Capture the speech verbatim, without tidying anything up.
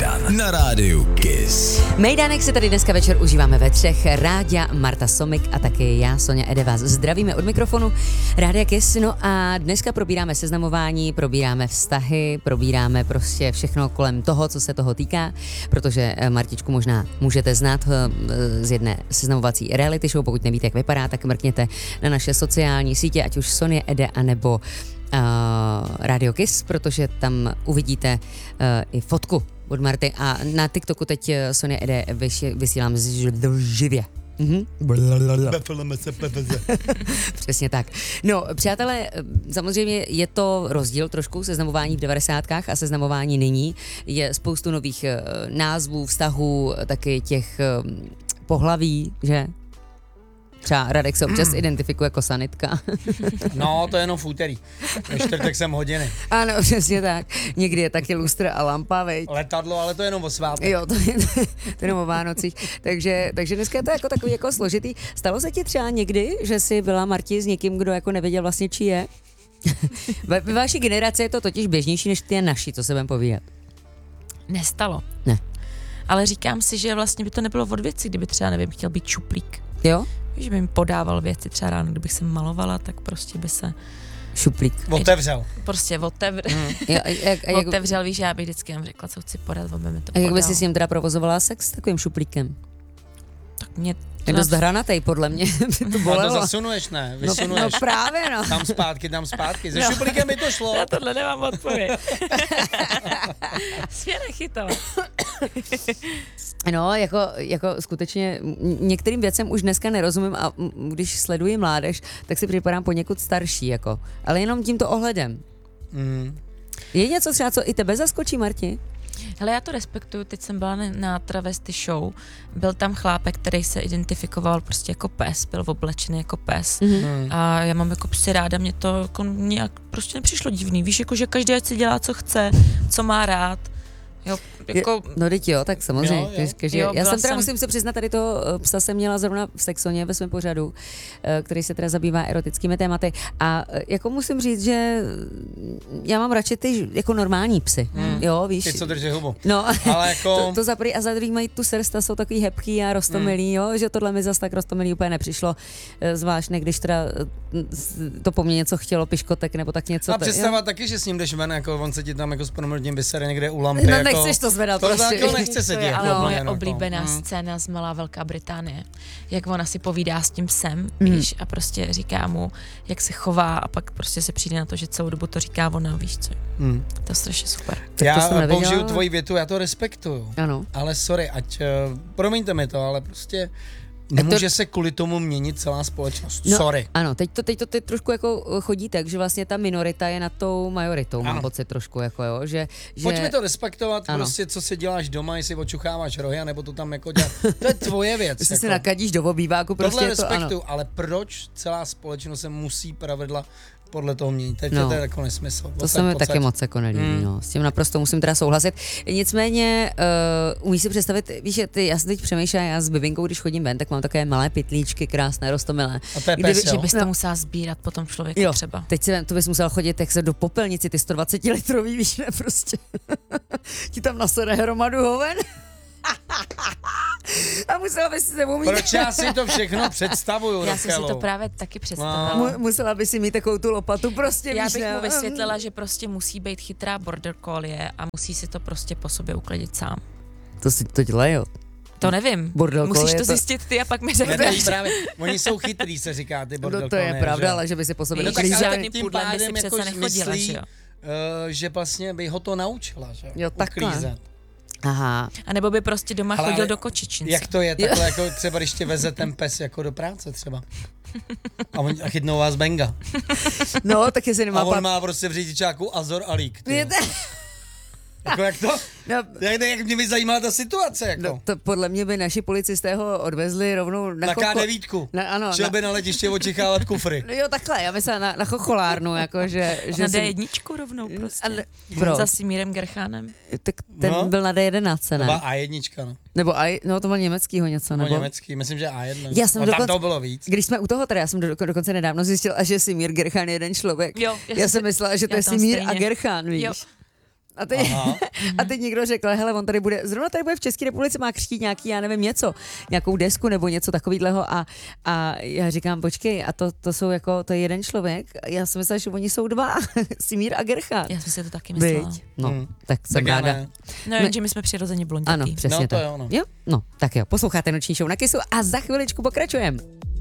Mejdan na rádiu Kiss. Mejdánek si tady dneska večer užíváme ve třech. Ráďa, Marta Somik a taky já, Sonja Ede, vás zdravíme od mikrofonu Rádia Kiss. No a dneska probíráme seznamování, probíráme vztahy, probíráme prostě všechno kolem toho, co se toho týká, protože Martičku možná můžete znát z jedné seznamovací reality show. Pokud nevíte, jak vypadá, tak mrkněte na naše sociální sítě, ať už Sonja Ede, anebo Uh, Radio Kiss, protože tam uvidíte uh, i fotku od Marty a na TikToku teď uh, Sonja Ede vyši, vysílám živě. Mhm. Přesně tak. No, přátelé, samozřejmě je to rozdíl trošku seznamování v devadesátkách a seznamování nyní. Je spoustu nových uh, názvů, vztahů, taky těch uh, pohlaví, že? Třeba Radek se občas mm. identifikuje jako sanitka. No, to je jenom v úterý. Ve čtvrtek jsem hodiny. Ano, přesně tak. Někdy je taky lustr a lampa, veď. Letadlo, ale to je jenom o svátek. Jo, to je, to je jenom o Vánocích. Takže, takže dneska je to jako takový jako složitý. Stalo se ti třeba někdy, že jsi byla, Marti, s někým, kdo jako nevěděl vlastně, či je? Ve, ve vaší generaci je to totiž běžnější, než ty naši, co se budeme povídat. Nestalo. Ne. Ale říkám si, že vlastně by to nebylo od věci, kdyby třeba, nevím, chtěl být šuplík. Jo? Že by mi podával věci třeba ráno, kdybych se malovala, tak prostě by se... Šuplík. Otevřel. Prostě otevřel. Mm. Jo, a, a, a, jak, otevřel, víš, já bych vždycky nám řekla, co chci podat, aby mi to a jak podal. by si s ním teda provozovala sex s takovým šuplíkem? Tak mě... Je dost hranatej, podle mě. to bolelo. A to zasunuješ, ne? Vysunuješ. No, no právě, no. Tam zpátky, tam zpátky. Se No. šuplíkem by to šlo. Já tohle nemám odpověď. Svět nechytala. No, jako, jako skutečně některým věcem už dneska nerozumím a když sleduji mládež, tak si připadám poněkud starší, jako. Ale jenom tímto ohledem. Mm. Je něco třeba, co i tebe zaskočí, Marti? Hele, já to respektuju, teď jsem byla na, na travesty show, byl tam chlápek, který se identifikoval prostě jako pes, byl oblečený jako pes Mm-hmm. a já mám jako psy ráda, mě to jako nějak prostě nepřišlo divný, víš, jako že každý ať si dělá, co chce, co má rád. Jo, jako... Je, no teď jo, tak samozřejmě. Jo, jo. Každý, Jo, já jsem teda, jsem... musím se přiznat, tady toho psa jsem měla zrovna v Sexoně ve svém pořadu, který se teda zabývá erotickými tématy a jako musím říct, že já mám radši ty jako normální psy, hmm. jo, víš. Ty, co drží hubu. No, ale jako... to, to za prvý a za druhý mají tu srst a jsou takový hebký a roztomilý, hmm. jo, že tohle mi zas tak roztomilý úplně nepřišlo, zvláštně, když teda to po mně něco chtělo, piškotek nebo tak něco. A představa taky, že s ním jdeš ven, jako on se ti tam jako s proměrným vysere někde u lampy. No, jako... nechceš to zvedat to prostě. To nechce se To dělat. je ale moje jako. oblíbená Hmm. scéna z Malá Velká Británie. Jak ona si povídá s tím psem, Mm. víš, a prostě říká mu, jak se chová a pak prostě se přijde na to, že celou dobu to říká ona, víš co. Hmm. To je strašně super. Já to použiju tvoji větu, já to respektuju. Ano. Ale sorry, ať, uh, promiňte mi to, ale prostě nemůže to... se kvůli tomu měnit celá společnost. No, sorry. Ano, teď to, teď to teď trošku jako chodí tak, že vlastně ta minorita je nad tou majoritou, ano. mám pocit trošku, jako jo, že... že... Pojďme to respektovat, ano. prostě co si děláš doma, jestli očucháváš rohy, nebo to tam jako dělat. To je tvoje věc. Jestli jako. si nakadíš do obýváku, prostě Tohle je to, respektuju, ano. ale proč celá společnost se musí pravidla podle toho měnit? Teď No. to je jako nesmysl. To Odsaď, se mi odsaď. taky moc jako nelíbí, Hmm. no. S tím naprosto musím teda souhlasit. Nicméně, uh, umíš si představit, víš, že ty, já jsem teď přemýšlela, já s Bivinkou, když chodím ven, tak mám takové malé pytlíčky, krásné, roztomilé. A to je Kdyby- pes, Že jo? bys No. to musela sbírat potom člověku Jo, třeba. teď si, to bys musel chodit, jak se do popelnici, ty sto dvacet litrový, víš, ne, prostě. Ti tam nasede hromadu hoven. A musela bys si sebou mít... Proč já si to všechno představuju, Já jsem si Rokelo? to právě taky představila. No. Mu, musela by si mít takovou tu lopatu, prostě, Já víš, bych ne? mu vysvětlila, že prostě musí být chytrá border collie a musí si to prostě po sobě uklidit sám. To si to dělají, jo. To nevím. Border Musíš collie to je to- zjistit ty a pak mi Ne, to je řekneš. právě, oni jsou chytrý, se říká, ty bordel No to je collie, pravda, že? ale že by si po sobě No No tak tak uklízeli. ale žádný tím pudlem by si pádem přece jako nechodila, myslí, že jo? uh, že vlastně by ho to naučila, že Jo, takhle. uklízet. Aha. A nebo by prostě doma Ale- chodil do kočičince. Jak to je, takhle jako třeba, když tě veze ten pes jako do práce třeba. A, on, a chytnou vás benga. No, tak jestli A nemá on pat... má prostě v řidičáku Azor a lík. ty jo. Je to- Jako jak to? No, Jak, jak mě by zajímala ta situace, jako. no, to podle mě by naši policisté ho odvezli rovnou na, na choko... ká devět. Na, ano, Šel na... by na letiště očekávat kufry. No jo, takhle, já myslím na, na chocholárnu, jako, že... že Na si- D jedna rovnou prostě. A ne- Pro. Za Simírem Gerchánem. Tak ten No. byl na D jedenáct, To byla ne? á jedna, no. Nebo aj, no to byl německýho něco, Nebo nebo... německý, myslím, že á jedna. Já jsem no, tam dokonce- to bylo víc. Když jsme u toho, teda já jsem do, dokonce nedávno zjistila, že Simír Gerchán je jeden člověk. Jo, Já jsem myslela, že to já je tam Simír stejně. a Gerchán, víš. Jo. A teď, a teď někdo řekl, hele, on tady bude, zrovna tady bude v České republice, má křtít nějaký, já nevím, něco, nějakou desku nebo něco takového a, a já říkám, počkej, a to, to jsou jako, to je jeden člověk, já jsem myslela, že oni jsou dva, Simír a Gerchard. Já jsem si to taky myslela. Byť? No, Hmm. tak jsem Tak já ráda. ne. No, jenže my jsme přirozeně blondětý. Ano, přesně No, to tak. jo, no. Jo, no, tak jo, posloucháte Noční show na Kissu a za chviličku pokračujeme.